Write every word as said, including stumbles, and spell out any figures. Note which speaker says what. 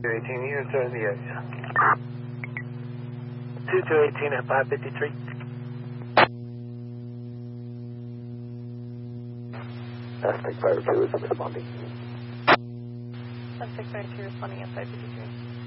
Speaker 1: eighteen units are in the area. two two eighteen at five fifty-three.
Speaker 2: Suspect Fire two is responding.
Speaker 3: Suspect Fire two responding at five fifty-three.